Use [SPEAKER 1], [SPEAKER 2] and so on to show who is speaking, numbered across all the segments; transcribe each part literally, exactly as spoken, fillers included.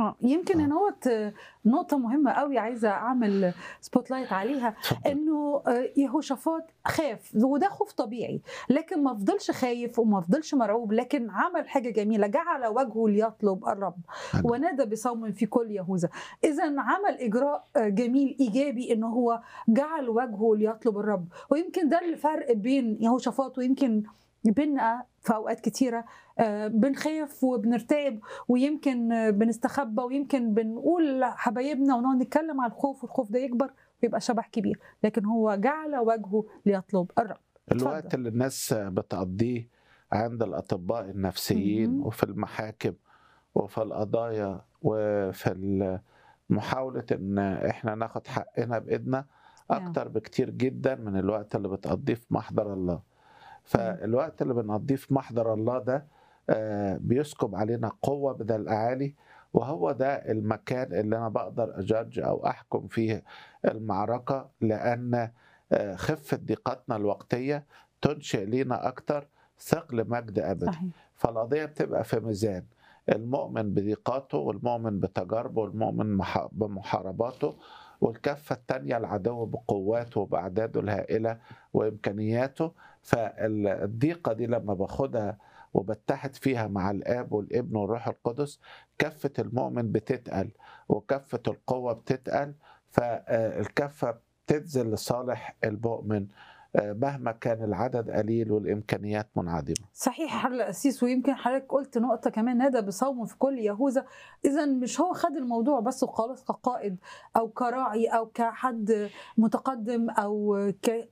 [SPEAKER 1] آه، يمكن
[SPEAKER 2] آه.
[SPEAKER 1] هنا هوّة نقطة مهمة أوي عايزة أعمل spotlight عليها،
[SPEAKER 2] اتفضلي.
[SPEAKER 1] إنه آآ يهوشافاط خاف، وده خوف طبيعي، لكن ما فضلش خايف وما فضلش مرعوب، لكن عمل حاجة جميلة، جعل وجهه ليطلب الرب،
[SPEAKER 2] حلو.
[SPEAKER 1] ونادى بصوم في كل يهوذا. إذًا عمل إجراء جميل إيجابي إنه هو جعل وجهه ليطلب الرب، ويمكن ده الفرق بين يهوشافاط ويمكن بيننا في أوقات كتيرة. آآ بنخاف وبنرتعب ويمكن بنستخبى ويمكن بنقول لحبايبنا ونقعد نتكلم على الخوف، والخوف ده يكبر ويبقى شبح كبير، لكن هو جعل وجهه ليطلب الرب. اتفضل.
[SPEAKER 2] الوقت اللي الناس بتقضيه عند الأطباء النفسيين
[SPEAKER 1] اهم.
[SPEAKER 2] وفي المحاكم وفي القضايا وفي ال محاولة إن إحنا ناخد حقنا بإيدنا
[SPEAKER 1] نعم.
[SPEAKER 2] أكتر بكتير جدًا من الوقت اللي بتقضيه في محضر الله.
[SPEAKER 1] إمم.
[SPEAKER 2] فالوقت اللي بنقضيه في محضر الله ده آآ بيسكب علينا قوة بدل الأعالي، وهو ده المكان اللي أنا باقدر أjudge أو أحكم فيه المعركة، لأن آآ خفة ضيقاتنا الوقتية تنشئ لينا أكتر ثقل مجد أبدي.
[SPEAKER 1] صحيح.
[SPEAKER 2] فالقضية بتبقى في ميزان، المؤمن بضيقاته والمؤمن بتجاربه والمؤمن مح بمحارباته، والكفة التانية العدو بقواته وبأعداده الهائلة وإمكانياته. فال الضيقة دي لمّا باخدها وباتحد فيها مع الآب والابن والروح القدس، كفة المؤمن بتتقل وكفة القوة بتتقل، فآآ الكفة بتنزل لصالح المؤمن آآ مهما كان العدد قليل والإمكانيات منعدمة.
[SPEAKER 1] صحيح يا حضرة القسيس، ويمكن حضرتك قُلت نقطة كمان، نادى بصوم في كل يهوذا. إذًا مش هو خد الموضوع بس وخلاص كقائد أو كراعي أو كحد متقدم أو ك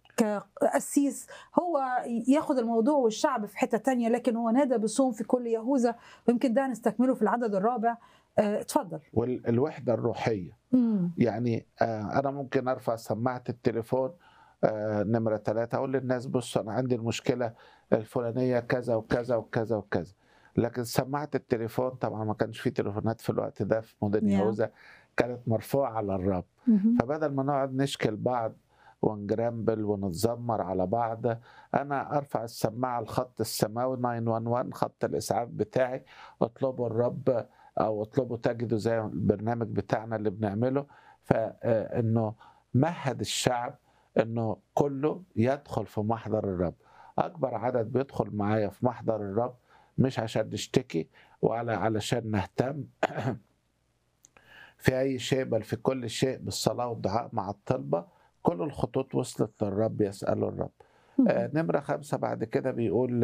[SPEAKER 1] كقسيس، هو ياخد الموضوع والشعب في حتة تانية، لكن هو نادى بصوم في كل يهوذا، ويمكن ده هنستكمله في العدد الرابع. آآ اتفضل.
[SPEAKER 2] وال الوحدة الروحية.
[SPEAKER 1] إمم.
[SPEAKER 2] يعني آآ أنا ممكن أرفع سماعة التليفون آآ نمرة تلاتة أقول للناس بُصّوا أنا عندي المشكلة الفلانية كذا وكذا وكذا وكذا، لكن سماعة التليفون طبعًا ما كانش في تليفونات في الوقت ده في مدن
[SPEAKER 1] ياه!
[SPEAKER 2] يهوذا، كانت مرفوعة على الرب.
[SPEAKER 1] اهم.
[SPEAKER 2] فبدل ما نقعد نشكي لبعض ونجرامبل ونتذمر على بعض، أنا أرفع السماعة الخط السماوي تسعة واحد واحد خط الإسعاف بتاعي، اطلبوا الرب أو اطلبوا تجدوا زي البرنامج بتاعنا اللي بنعمله. ف آآ إنه مهّد الشعب إنه كُلّه يدخل في محضر الرب. أكبر عدد بيدخل معايا في محضر الرب مش عشان نشتكي ولا علشان نهتم في أي شيء، بل في كل شيء بالصلاة والدعاء مع الطلبة، كل الخطوط وصلت للرب يسأله الرب.
[SPEAKER 1] اهم.
[SPEAKER 2] آآ نمرة خمسة بعد كده بيقول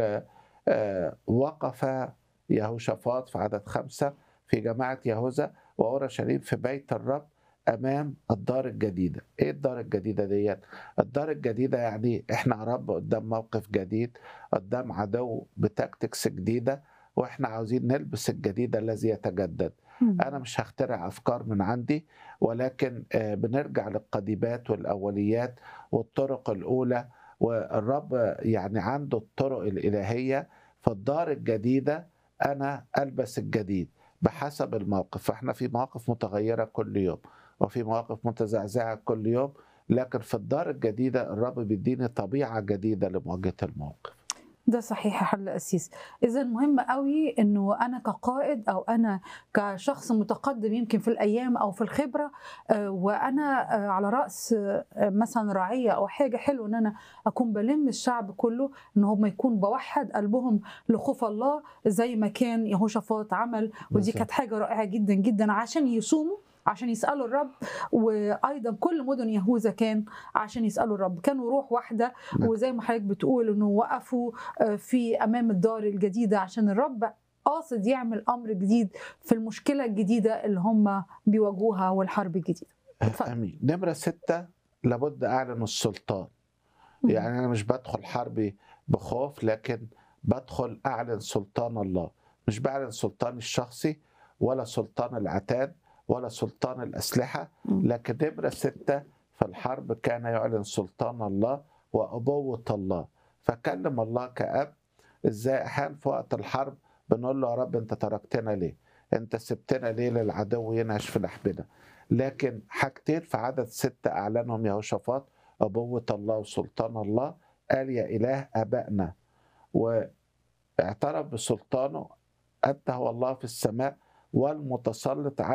[SPEAKER 2] آآ وقف يهوشافاط في عدد خمسة في جماعة يهوذا وأورشليم في بيت الرب أمام الدار الجديدة. إيه الدار الجديدة ديّة؟ الدار الجديدة يعني إحنا يا رب قدّام موقف جديد، قدّام عدو بtactics جديدة، وإحنا عاوزين نلبس الجديد الذي يتجدد.
[SPEAKER 1] إمم.
[SPEAKER 2] أنا مش هاخترع أفكار من عندي، ولكن آآ بنرجع للقديمات والأوليات والطرق الأولى، والرب يعني عنده الطرق الإلهية. فالدار الجديدة أنا ألبس الجديد بحسب الموقف، فإحنا في مواقف متغيرة كل يوم، وفي مواقف متزعزعة كل يوم، لكن في الدار الجديدة الرب بيديني طبيعة جديدة لمواجهة الموقف.
[SPEAKER 1] ده صحيح يا حضرة القسيس. إذًا مهم أوي إنه أنا كقائد أو أنا كشخص متقدم يمكن في الأيام أو في الخبرة، آآ وأنا آآ على رأس آآ مثلًا رعية أو حاجة، حلو إن أنا أكون بالِم الشعب كله، إن هم يكون باوحّد قلبهم لخوف الله زي ما كان يهوشافاط عمل، ودي
[SPEAKER 2] بالضبط.
[SPEAKER 1] كانت حاجة رائعة جدًا، جدًا، عشان يصوموا، عشان يسألوا الرب. وأيضًا كل مدن يهوذا كان عشان يسألوا الرب، كانوا روح واحدة،
[SPEAKER 2] نعم.
[SPEAKER 1] وزي ما حضرتك بتقول إنه وقفوا آآ في أمام الدار الجديدة عشان الرب قاصد يعمل أمر جديد في المشكلة الجديدة اللي هم بيواجهوها والحرب الجديدة. اتفضل.
[SPEAKER 2] آمين. نمرة ستة لابد أعلن السلطان.
[SPEAKER 1] إمم.
[SPEAKER 2] يعني أنا مش بادخل حربي بخوف، لكن بادخل أعلن سلطان الله، مش باعلن سلطاني الشخصي ولا سلطان العتاد ولا سلطان الأسلحة،
[SPEAKER 1] إمم.
[SPEAKER 2] لكن نمرة ستة في الحرب كان يعلن سلطان الله وأبوة الله. فكلم الله كأب. إزاي أحيانا في وقت الحرب بنقول له يا رب أنت تركتنا ليه؟ أنت سبتنا ليه للعدو ينعش في لحمنا؟ لكن حاجتين في عدد ستة أعلنهم يهوشافاط: أبوة الله وسلطان الله. قال يا إله آبائنا، واعترف بسلطانه. أنت هو الله في السماء والمتسلط على